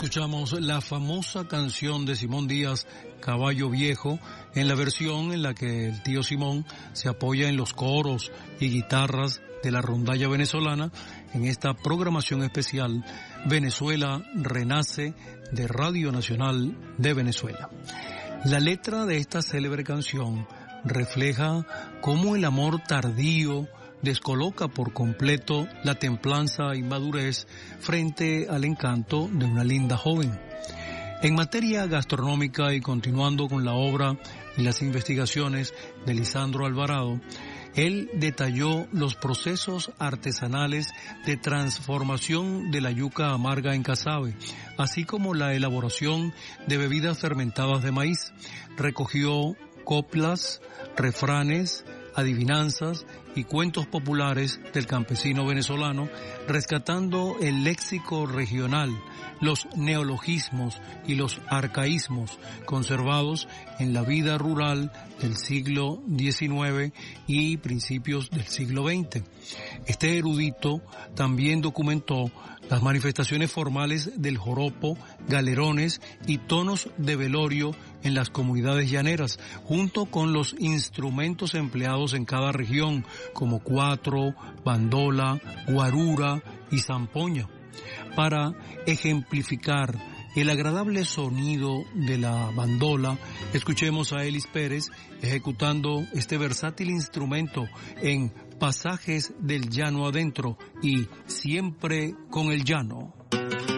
Escuchamos la famosa canción de Simón Díaz, Caballo Viejo, en la versión en la que el tío Simón se apoya en los coros y guitarras de la rondalla venezolana en esta programación especial Venezuela Renace de Radio Nacional de Venezuela. La letra de esta célebre canción refleja cómo el amor tardío descoloca por completo la templanza y madurez frente al encanto de una linda joven. En materia gastronómica y continuando con la obra y las investigaciones de Lisandro Alvarado, él detalló los procesos artesanales de transformación de la yuca amarga en casabe, así como la elaboración de bebidas fermentadas de maíz. Recogió coplas, refranes, adivinanzas y cuentos populares del campesino venezolano, rescatando el léxico regional, los neologismos y los arcaísmos conservados en la vida rural del siglo XIX y principios del siglo XX. Este erudito también documentó las manifestaciones formales del joropo, galerones y tonos de velorio en las comunidades llaneras, junto con los instrumentos empleados en cada región, como cuatro, bandola, guarura y zampoña. Para ejemplificar el agradable sonido de la bandola, escuchemos a Elis Pérez ejecutando este versátil instrumento en Pasajes del Llano Adentro y Siempre con el Llano.